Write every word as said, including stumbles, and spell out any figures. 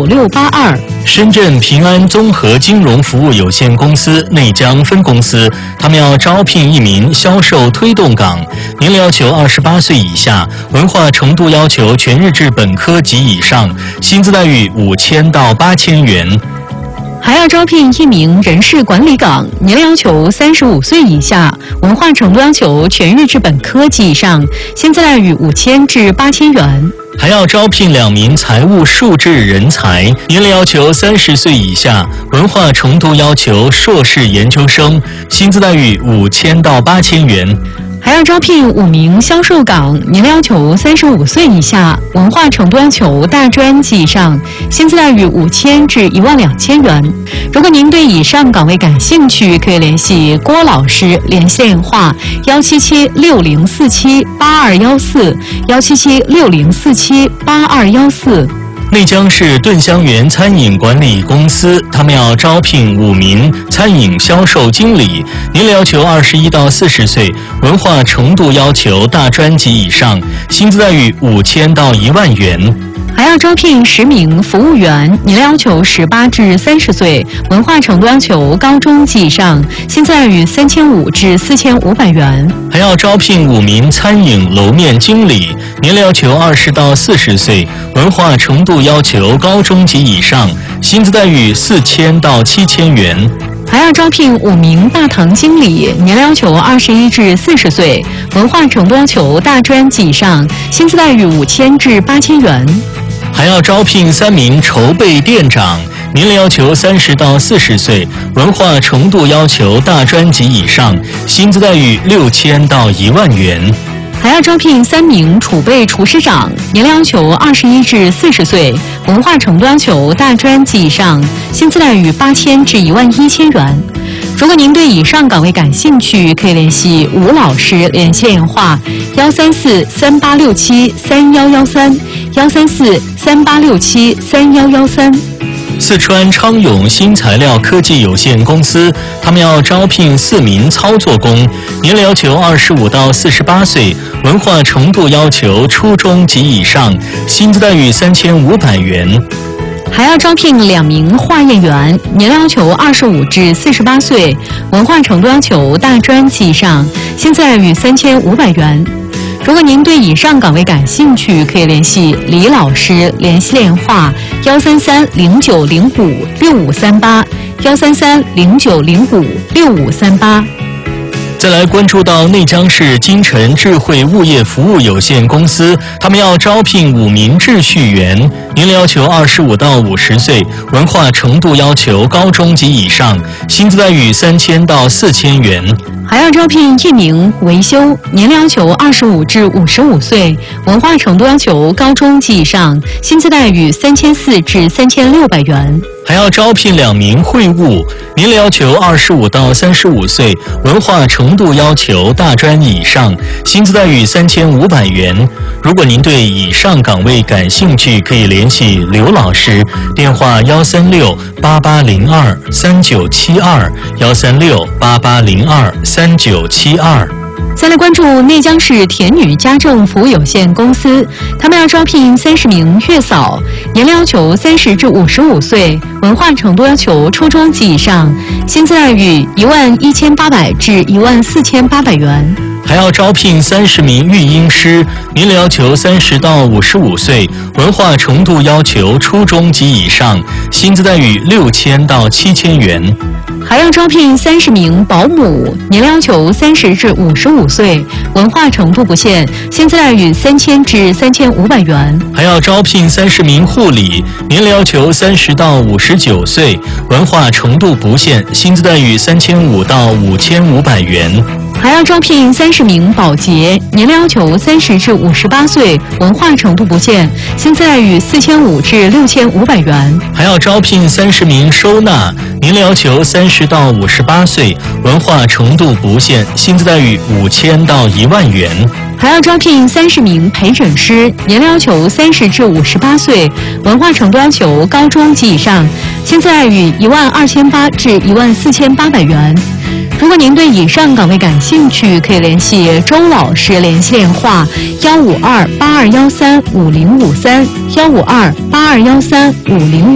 九六八二。 深圳平安综合金融服务有限公司内江分公司，他们要招聘一名销售推动岗，年龄要求二十八岁以下，文化程度要求全日制本科及以上，薪资待遇五千到八千元。 还要招聘一名人事管理岗，年龄要求三十五岁以下，文化程度要求全日制本科及以上，薪资待遇五千至八千元。 还要招聘两名财务数智人才，年龄要求三十岁以下，文化程度要求硕士研究生，薪资待遇五千到八千元。 还要招聘五名销售岗，年龄要求三十五岁以下，文化程度要求大专及以上，薪资待遇五千至一万两千元。如果您对以上岗位感兴趣，可以联系郭老师，联系电话幺七七六零四七八二幺四幺七七六零四七八二幺四。 内江市顿香园餐饮管理公司，他们要招聘五名餐饮销售经理，年龄要求二十一到四十岁，文化程度要求大专及以上，薪资待遇五千到一万元。 还要招聘十名服务员，年龄要求十八至三十岁，文化程度要求高中及以上，薪资待遇三千五至四千五百元。 还要招聘五名餐饮楼面经理，年龄要求二十到四十岁，文化程度要求高中及以上，薪资待遇四千到七千元。 还要招聘五名大堂经理，年龄要求二十一至四十岁，文化程度要求大专及以上，薪资待遇五千至八千元。 还要招聘三名筹备店长，年龄要求三十到四十岁，文化程度要求大专及以上，薪资待遇六千到一万元。 还要招聘三名储备厨师长，年龄要求二十一至四十岁，文化程度要求大专及以上，薪资待遇八千至一万一千元。如果您对以上岗位感兴趣，可以联系吴老师，联系电话幺三四三八六七三幺幺三幺三四三八六七三幺幺三。 四川昌永新材料科技有限公司，他们要招聘四名操作工，年龄要求二十五到四十八岁，文化程度要求初中及以上，薪资待遇三千五百元。 还要招聘两名化验员，年龄要求二十五至四十八岁，文化程度要求大专及以上，薪资待遇三千五百元。如果您对以上岗位感兴趣，可以联系李老师，联系电话幺三三零九零五六五三八幺三三零九零五六五三八。 再来关注到内江市金晨智慧物业服务有限公司，他们要招聘五名秩序员，年龄要求二十五到五十岁，文化程度要求高中及以上，薪资待遇三千到四千元。 还要招聘一名维修，年龄要求二十五至五十五岁，文化程度要求高中及以上，薪资待遇三千四至三千六百元。 还要招聘两名会务，年龄要求二十五到三十五岁，文化程度要求大专以上，薪资待遇三千五百元。如果您对以上岗位感兴趣，可以联系刘老师，电话幺三六八八零二三九七二幺三六八八零二三九七二。 再来关注内江市田女家政服务有限公司，他们要招聘三十名月嫂，年龄要求三十至五十五岁，文化程度要求初中及以上，薪资待遇一万一千八百至一万四千八百元。 还要招聘三十名育婴师，年龄要求三十到五十五岁，文化程度要求初中及以上，薪资待遇六千到七千元。 还要招聘三十名保姆，年龄要求三十至五十五岁，文化程度不限，薪资待遇三千至三千五百元。 还要招聘三十名护理，年龄要求三十到五十九岁，文化程度不限，薪资待遇三千五到五千五百元。 还要招聘三十名保洁，年龄要求三十至五十八岁，文化程度不限，薪资待遇四千五至六千五百元。 还要招聘三十名收纳，年龄要求三十到五十八岁，文化程度不限，薪资待遇五千到一万元。 还要招聘三十名陪诊师，年龄要求三十至五十八岁，文化程度要求高中及以上，薪资待遇一万二千八至一万四千八百元。如果您对以上岗位感兴趣，可以联系周老师，联系电话幺五二八二幺三五零五三幺五二八二幺三五零。